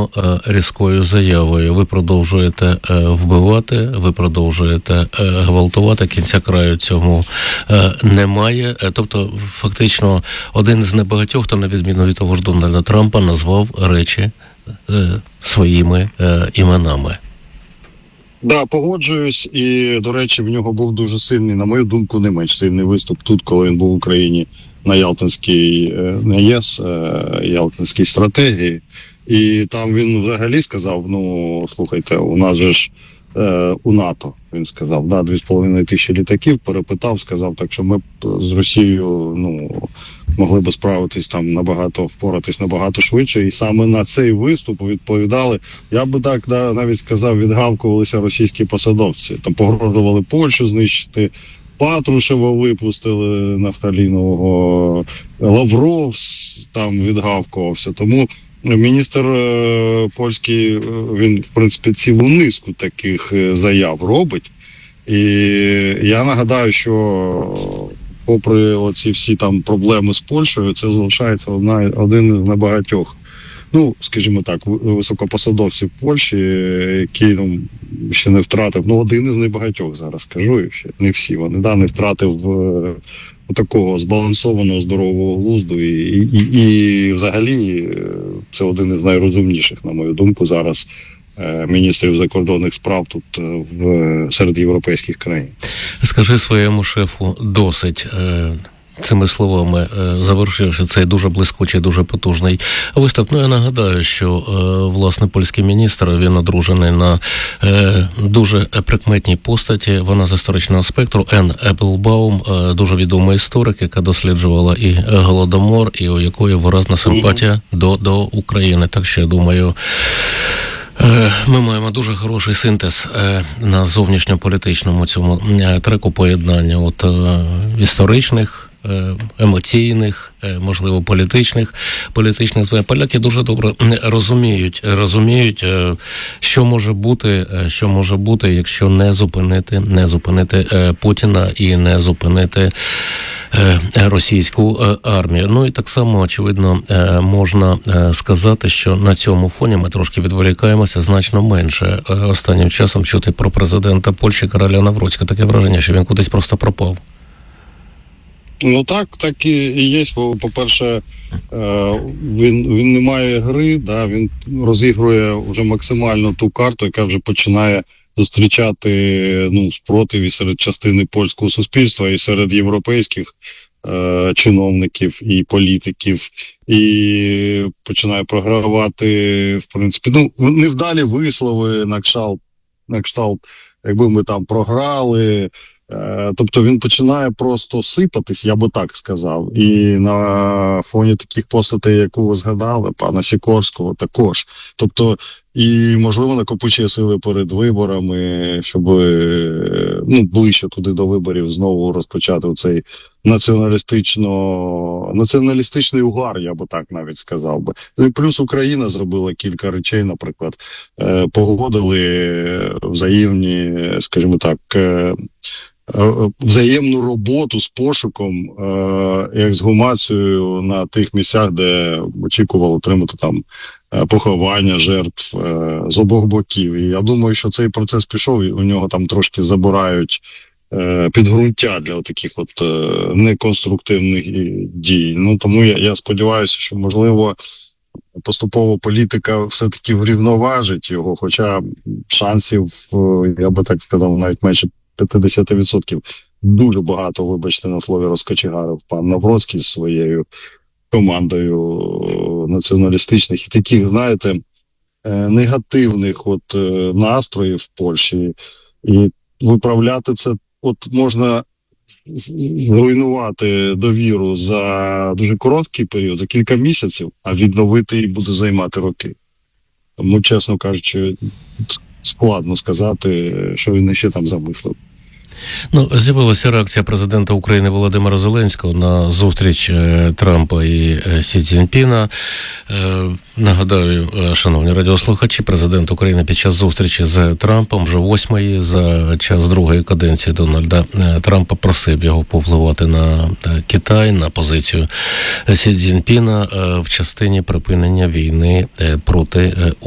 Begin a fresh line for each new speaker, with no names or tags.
надзвичайно різкою заявою. Ви продовжуєте вбивати, ви продовжуєте гвалтувати, кінця краю цьому немає. Тобто, фактично, один з небагатьох, хто, на відміну від того ж Дональда Трампа, назвав речі своїми іменами.
Да, погоджуюсь, і, до речі, в нього був дуже сильний, на мою думку, не менш сильний виступ тут, коли він був в Україні на Ялтинській, на ЄС, Ялтинській стратегії. І там він взагалі сказав, ну, слухайте, у нас же ж у НАТО, він сказав, да, 2,5 тисячі літаків, перепитав, сказав, так що ми б з Росією, ну, могли б справитись там впоратись набагато швидше. І саме на цей виступ відповідали, я би так навіть сказав, відгавкувалися російські посадовці. Там погрожували Польщу знищити, Патрушева випустили нафталінового, Лавров там відгавкувався. Тому міністр польський, він, в принципі, цілу низку таких заяв робить. І я нагадаю, що попри оці всі там проблеми з Польщею, це залишається один з небагатьох, ну, скажімо так, високопосадовців Польщі, який, ну, ще не втратив, ну, один із небагатьох, зараз скажу, ще не всі вони, да, не втратив такого збалансованого, здорового глузду, і взагалі це один із найрозумніших, на мою думку, зараз міністрів закордонних справ тут серед європейських країн. Скажи
своєму шефу досить. Цими словами завершився цей дуже блискучий, дуже потужний виступ. Ну, я нагадаю, що, власне, польський міністр, він одружений на дуже прикметній постаті, вона з історичного спектру, Енн Еплбаум, дуже відома історик, яка досліджувала і Голодомор, і у якої виразна симпатія до України. Так що, я думаю, ми маємо дуже хороший синтез на зовнішньополітичному цьому треку поєднання історичних, емоційних, можливо, політичних звань. Поляки дуже добре розуміють, що може бути, якщо не зупинити Путіна і не зупинити російську армію. Ну і так само, очевидно, можна сказати, що на цьому фоні ми трошки відволікаємося, значно менше останнім часом чути про президента Польщі Кароля Навроцького. Таке враження, що він кудись просто пропав.
Ну так і є. По-перше, він не має гри, да, він розігрує вже максимально ту карту, яка вже починає зустрічати, ну, спротив і серед частини польського суспільства, і серед європейських чиновників і політиків, і починає програвати, в принципі, ну, невдалі вислови на кшталт, якби ми там програли. Тобто він починає просто сипатись, я би так сказав. І на фоні таких постатей, яку ви згадали, пана Сікорського також. Тобто, і, можливо, накопичує сили перед виборами, щоб, ну, ближче туди до виборів знову розпочати цей націоналістичний угар, я би так навіть сказав би. І плюс Україна зробила кілька речей, наприклад, погодили взаємні, скажімо так, взаємну роботу з пошуком і ексгумацією на тих місцях, де очікували отримати там поховання жертв з обох боків. І я думаю, що цей процес пішов, і у нього там трошки забирають підґрунтя для таких неконструктивних дій. Ну, тому я сподіваюся, що, можливо, поступово політика все-таки врівноважить його, хоча шансів, я би так сказав, навіть менше 50%. Дуже багато, вибачте на слові, розкочегарив пан Навроцький з своєю командою націоналістичних і таких, знаєте, негативних настроїв в Польщі. І виправляти це, можна зруйнувати довіру за дуже короткий період, за кілька місяців, а відновити її буде займати роки. Тому, чесно кажучи, складно сказати, що він ще там замислив.
Ну, з'явилася реакція президента України Володимира Зеленського на зустріч Трампа і Сі Цзіньпіна. Нагадаю, шановні радіослухачі, президент України під час зустрічі з Трампом, вже 8-ї, за час другої каденції Дональда Трампа, просив його повпливати на Китай, на позицію Сі Цзіньпіна в частині припинення війни проти України.